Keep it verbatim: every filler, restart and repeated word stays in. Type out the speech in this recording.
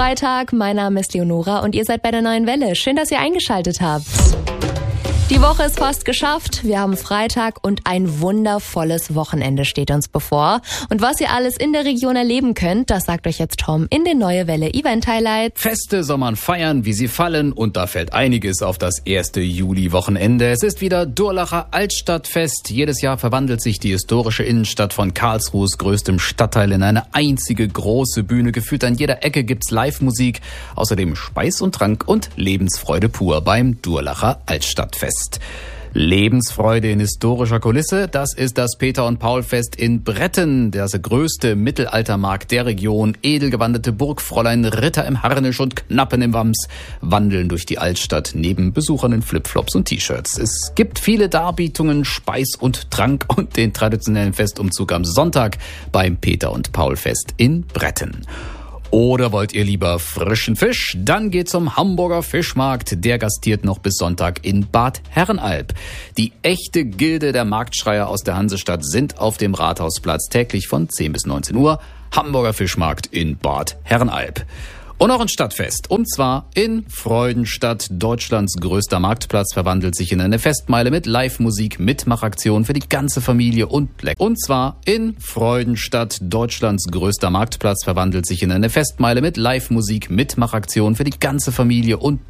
Freitag, mein Name ist Leonora und ihr seid bei der Neuen Welle. Schön, dass ihr eingeschaltet habt. Die Woche ist fast geschafft. Wir haben Freitag und ein wundervolles Wochenende steht uns bevor. Und was ihr alles in der Region erleben könnt, das sagt euch jetzt Tom in den Neue Welle Event Highlights. Feste soll man feiern, wie sie fallen, und da fällt einiges auf das erste Juli-Wochenende. Es ist wieder Durlacher Altstadtfest. Jedes Jahr verwandelt sich die historische Innenstadt von Karlsruhes größtem Stadtteil in eine einzige große Bühne. Gefühlt an jeder Ecke gibt's Live-Musik. Außerdem Speis und Trank und Lebensfreude pur beim Durlacher Altstadtfest. Lebensfreude in historischer Kulisse, das ist das Peter- und Paul-Fest in Bretten, der größte Mittelaltermarkt der Region. Edelgewandete Burgfräulein, Ritter im Harnisch und Knappen im Wams wandeln durch die Altstadt neben Besuchern in Flipflops und T-Shirts. Es gibt viele Darbietungen, Speis und Trank und den traditionellen Festumzug am Sonntag beim Peter- und Paul-Fest in Bretten. Oder wollt ihr lieber frischen Fisch? Dann geht zum Hamburger Fischmarkt. Der gastiert noch bis Sonntag in Bad Herrenalb. Die echte Gilde der Marktschreier aus der Hansestadt sind auf dem Rathausplatz täglich von zehn bis neunzehn Uhr. Hamburger Fischmarkt in Bad Herrenalb. Und auch ein Stadtfest. Und zwar in Freudenstadt. Deutschlands größter Marktplatz verwandelt sich in eine Festmeile mit Live-Musik, Mitmachaktion für die ganze Familie und Leck. Und zwar in Freudenstadt. Deutschlands größter Marktplatz verwandelt sich in eine Festmeile mit Live-Musik, Mitmachaktion für die ganze Familie und